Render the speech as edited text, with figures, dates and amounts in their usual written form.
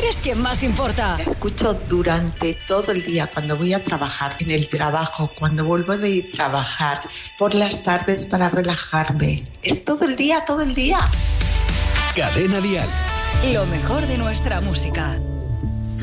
es quien más importa. La escucho durante todo el día, cuando voy a trabajar, en el trabajo, cuando vuelvo de trabajar, por las tardes para relajarme. Es todo el día, todo el día. Cadena Dial. Lo mejor de nuestra música.